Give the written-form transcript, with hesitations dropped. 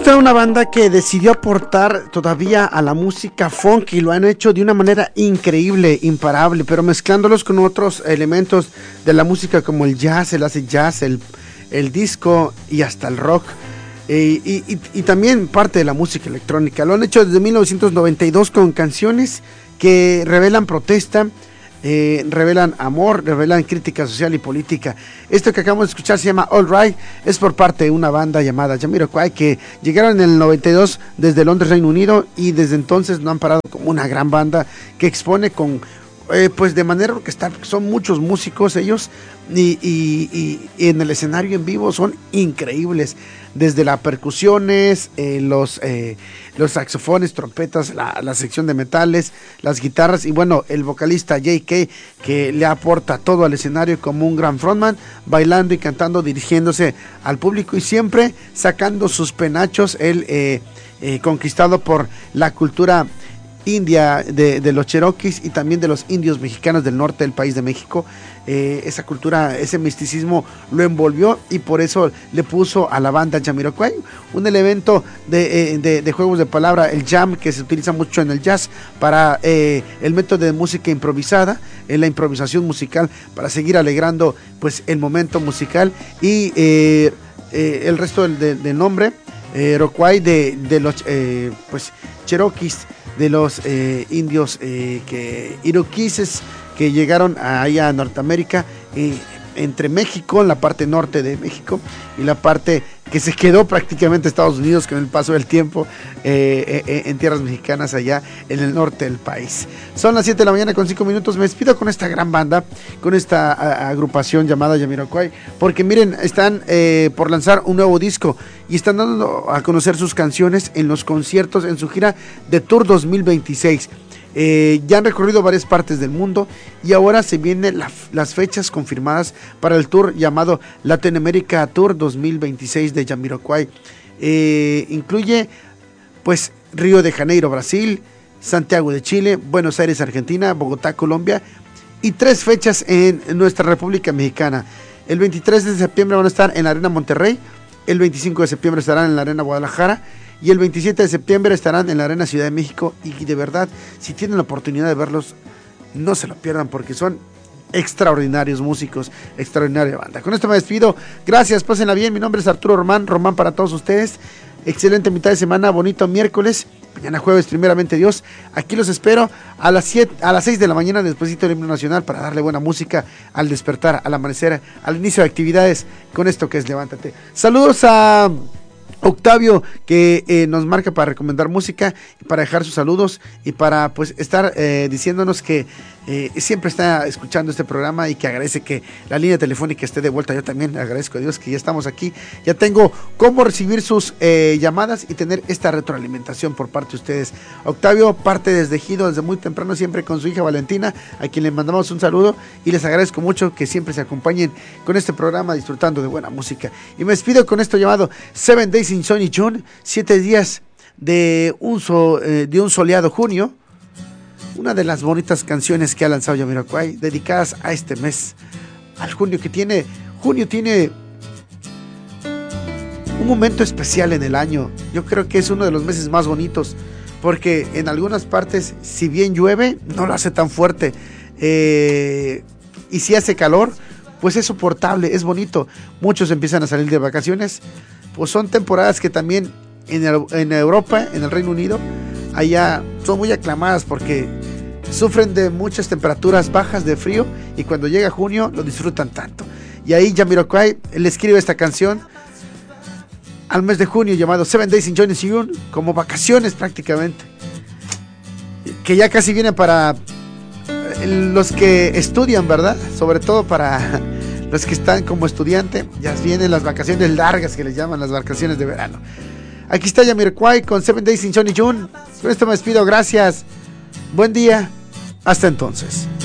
Esta es una banda que decidió aportar todavía a la música funk y lo han hecho de una manera increíble, imparable, pero mezclándolos con otros elementos de la música como el jazz, el acid jazz, el disco y hasta el rock. Y también parte de la música electrónica. Lo han hecho desde 1992 con canciones que revelan protesta, revelan amor, revelan crítica social y política. Esto que acabamos de escuchar se llama All Right, es por parte de una banda llamada Jamiroquai, que llegaron en el 92 desde Londres, Reino Unido, y desde entonces no han parado como una gran banda que expone con pues de manera orquestal, porque son muchos músicos ellos, y en el escenario en vivo son increíbles, desde las percusiones, los saxofones, trompetas, la sección de metales, las guitarras, y bueno, el vocalista J.K., que le aporta todo al escenario como un gran frontman, bailando y cantando, dirigiéndose al público y siempre sacando sus penachos, él conquistado por la cultura india de los cherokees y también de los indios mexicanos del norte del país de México. Esa cultura, ese misticismo lo envolvió y por eso le puso a la banda Jamiroquai, un elemento de juegos de palabra, el jam, que se utiliza mucho en el jazz para el método de música improvisada, en la improvisación musical, para seguir alegrando pues el momento musical, y el resto del nombre Roquai de los pues cherokees, de los indios iroqueses que llegaron allá a Norteamérica, entre México, en la parte norte de México, y la parte que se quedó prácticamente Estados Unidos con el paso del tiempo, en tierras mexicanas allá en el norte del país. Son las 7 de la mañana con 5 minutos. Me despido con esta gran banda, con esta agrupación llamada Jamiroquai, porque miren, están por lanzar un nuevo disco y están dando a conocer sus canciones en los conciertos, en su gira de Tour 2026. Ya han recorrido varias partes del mundo y ahora se vienen las fechas confirmadas para el tour llamado Latin America Tour 2026 de Jamiroquai. Incluye pues Río de Janeiro, Brasil, Santiago de Chile, Buenos Aires, Argentina, Bogotá, Colombia, y 3 fechas en nuestra República Mexicana. El 23 de septiembre van a estar en la Arena Monterrey, el 25 de septiembre estarán en la Arena Guadalajara, y el 27 de septiembre estarán en la Arena Ciudad de México. Y de verdad, si tienen la oportunidad de verlos, no se lo pierdan, porque son extraordinarios músicos, extraordinaria banda. Con esto me despido, gracias, pásenla bien. Mi nombre es Arturo Román para todos ustedes. Excelente mitad de semana, bonito miércoles. Mañana jueves, primeramente Dios, aquí los espero a las 6 de la mañana, despuesito del himno nacional, para darle buena música al despertar, al amanecer, al inicio de actividades, con esto que es Levántate. Saludos a Octavio, que nos marca para recomendar música, para dejar sus saludos y para pues estar diciéndonos que siempre está escuchando este programa y que agradece que la línea telefónica esté de vuelta. Yo también agradezco a Dios que ya estamos aquí, ya tengo cómo recibir sus llamadas y tener esta retroalimentación por parte de ustedes. Octavio parte desde Ejido desde muy temprano, siempre con su hija Valentina, a quien le mandamos un saludo y les agradezco mucho que siempre se acompañen con este programa disfrutando de buena música. Y me despido con esto llamado 7 Days in Sunny June, 7 días de un soleado junio. Una de las bonitas canciones que ha lanzado Jamiroquai, dedicadas a este mes, al junio, que tiene un momento especial en el año. Yo creo que es uno de los meses más bonitos, porque en algunas partes, si bien llueve, no lo hace tan fuerte, y si hace calor, pues es soportable, es bonito. Muchos empiezan a salir de vacaciones, pues son temporadas que también en Europa, en el Reino Unido, allá son muy aclamadas porque sufren de muchas temperaturas bajas de frío, y cuando llega junio lo disfrutan tanto. Y ahí Jamiroquai le escribe esta canción al mes de junio llamado 7 Days in June, como vacaciones prácticamente, que ya casi viene para los que estudian, ¿verdad? Sobre todo para los que están como estudiante, ya vienen las vacaciones largas que les llaman las vacaciones de verano. Aquí está Jamiroquai con 7 Days in June. Con esto me despido, gracias, buen día, hasta entonces.